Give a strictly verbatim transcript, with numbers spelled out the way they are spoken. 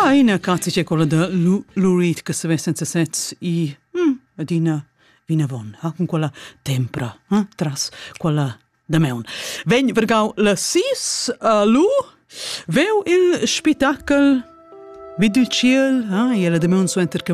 Ah, ina cazzi c'è quella da Lou Lou Reed che si vede senza sets i mm, adina vina von, ah, con quella tempra, eh, tras quella da meun. Vegn vergau la sis a Lou, veu il spettacol Vid il ciel, ah, e la da meun so enter